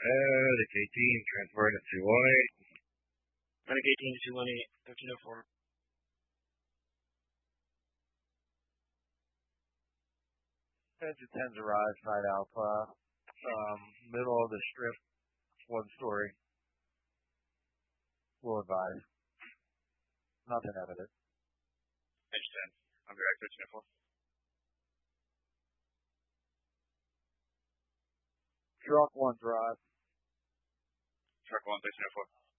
The K-team transferred to 218. Medic 18 218, 1304. Engine 10's arrived, side Alpha. Middle of the strip, one story. We'll advise. Nothing evident. Engine 10, I'm direct 1304. Truck 1 drive. Truck 1, 1304.